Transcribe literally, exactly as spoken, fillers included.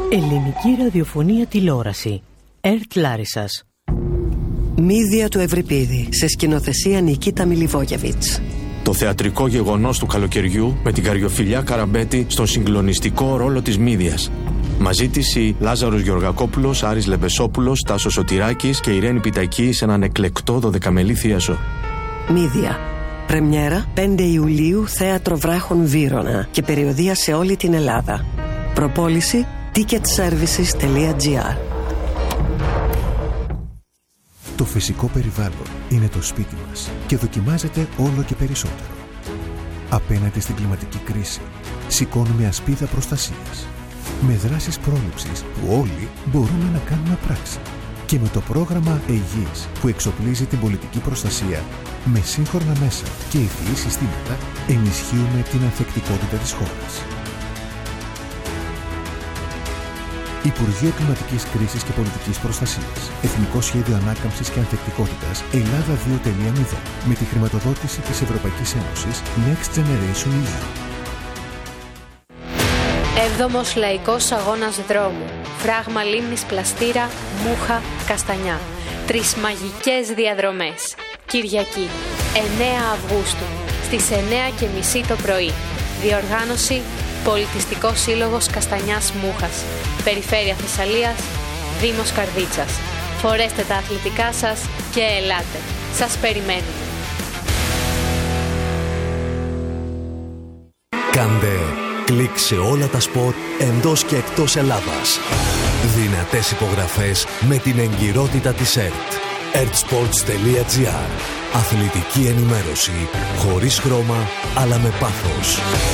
Ελληνική ραδιοφωνία τηλεόραση. ΕΡΤ Λάρισσας. Μύδια του Ευρυπίδη, σε σκηνοθεσία Νικίτα Μιλιβόγεβιτς. Το θεατρικό γεγονός του καλοκαιριού με την Καριοφιλιά Καραμπέτη στον συγκλονιστικό ρόλο της Μύδιας. Μαζί της οι Λάζαρος Γεωργακόπουλος, Άρης Λεμπεσόπουλος, Τάσος Σωτηράκης και Ιρένη Πιτακή σε έναν εκλεκτό δωδεκαμελή θίασο. Μύδια. Πρεμιέρα πέντε Ιουλίου, Θέατρο Βράχων Βύρωνα και περιοδεία σε όλη την Ελλάδα. Προπόληση ticket services τελεία gr. Το φυσικό περιβάλλον είναι το σπίτι μας και δοκιμάζεται όλο και περισσότερο. Απέναντι στην κλιματική κρίση, σηκώνουμε ασπίδα προστασίας. Με δράσεις πρόληψης που όλοι μπορούμε να κάνουμε πράξη. Και με το πρόγραμμα Αιγής που εξοπλίζει την πολιτική προστασία με σύγχρονα μέσα και ευφυή συστήματα, ενισχύουμε την ανθεκτικότητα της χώρας. Υπουργείο Κλιματικής Κρίσης και Πολιτικής Προστασίας. Εθνικό Σχέδιο Ανάκαμψης και Ανθεκτικότητας Ελλάδα δύο τελεία μηδέν. Με τη χρηματοδότηση της Ευρωπαϊκής Ένωσης Next Generation ι γιου. Έβδομος Λαϊκός Αγώνας Δρόμου. Φράγμα λίμνης Πλαστήρα, Μούχα, Καστανιά. Τρεις μαγικές διαδρομές. Κυριακή, εννέα Αυγούστου, στις εννέα και μισή το πρωί. Διοργάνωση Πολιτιστικός Σύλλογος Καστανιάς Μούχας. Περιφέρεια Θεσσαλίας, Δήμος Καρδίτσας. Φορέστε τα αθλητικά σας και ελάτε. Σας περιμένουμε. Κάντε κλικ σε όλα τα σπορ εντός και εκτός Ελλάδας. Δυνατές υπογραφές με την εγκυρότητα της ΕΡΤ. ερτ-σπορτς τελεία gr. Αθλητική ενημέρωση χωρίς χρώμα αλλά με πάθος.